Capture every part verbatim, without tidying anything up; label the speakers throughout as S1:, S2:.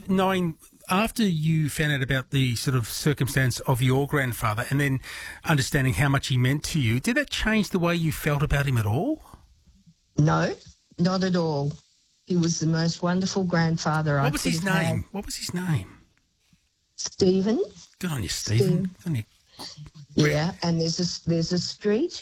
S1: knowing after you found out about the sort of circumstance of your grandfather and then understanding how much he meant to you, did that change the way you felt about him at all?
S2: No, not at all. He was the most wonderful grandfather I
S1: What was
S2: could
S1: his
S2: have had.
S1: name? What was his name?
S2: Stephen.
S1: Good on you, Stephen. Good on you.
S2: Yeah, and there's a, there's a street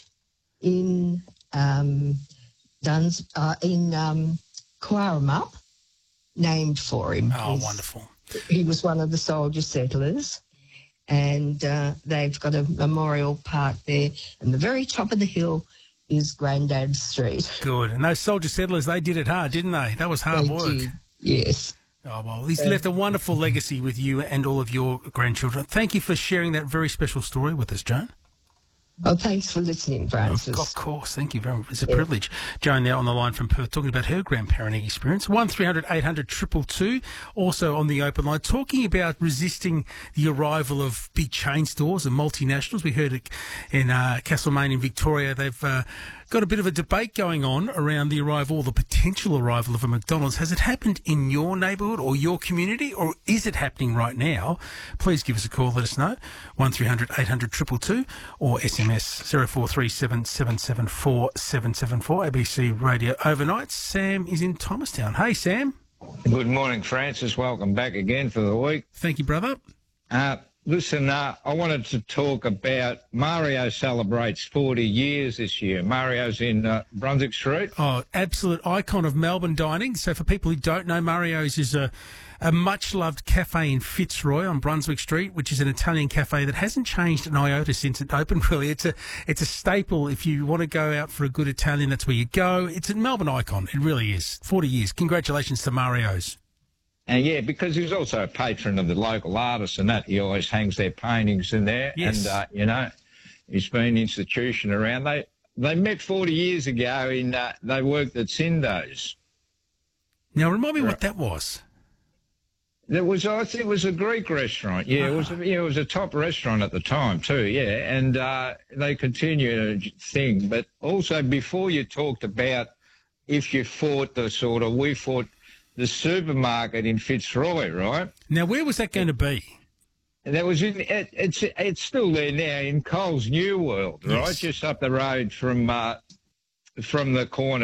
S2: in um, Duns, uh, in um, Quarramup named for him.
S1: Oh,
S2: He's-
S1: wonderful.
S2: He was one of the soldier settlers, and uh, they've got a memorial park there. And the very top of the hill is Grandad's Street.
S1: Good. And those soldier settlers, they did it hard, didn't they? That was hard
S2: They
S1: work.
S2: did, yes.
S1: Oh, well, he's left a wonderful legacy with you and all of your grandchildren. Thank you for sharing that very special story with us, Joan.
S2: Oh, thanks for listening, Francis.
S1: Of course, thank you very much. It's a privilege. Joan now on the line from Perth talking about her grandparenting experience. one three hundred eight hundred two two two, also on the open line, talking about resisting the arrival of big chain stores and multinationals. We heard it in uh, Castlemaine in Victoria. They've uh, got a bit of a debate going on around the arrival or the potential arrival of a McDonald's. Has it happened in your neighbourhood or your community, or is it happening right now? Please give us a call, let us know. one three hundred eight hundred two two two or S M S zero four three seven seven seven four seven seven four. A B C Radio Overnight. Sam is in Thomastown. Hey, Sam.
S3: Good morning, Francis. Welcome back again for the week.
S1: Thank you, brother.
S3: Uh, listen, uh, I wanted to talk about Mario celebrates forty years this year. Mario's in uh, Brunswick Street.
S1: Oh, absolute icon of Melbourne dining. So for people who don't know, Mario's is a, a much-loved cafe in Fitzroy on Brunswick Street, which is an Italian cafe that hasn't changed an iota since it opened, really. It's a it's a staple. If you want to go out for a good Italian, that's where you go. It's a Melbourne icon. It really is. forty years. Congratulations to Mario's.
S3: And yeah, because he's also a patron of the local artists and that. He always hangs their paintings in there.
S1: Yes.
S3: And, uh, you know, he's been an institution around. They they met forty years ago in, uh, they worked at Sindo's.
S1: Now, remind me
S3: Right.
S1: what that was.
S3: There was, I think it was a Greek restaurant. Yeah, it was, a, yeah, it was a top restaurant at the time too. Yeah. And, uh, they continue to thing. But also before you talked about if you fought the sort of, we fought the supermarket in Fitzroy, right?
S1: Now, where was that going to be?
S3: And that was in, it, it's it's still there now in Coles New World, right?
S1: Yes.
S3: Just up the road from uh, from the corner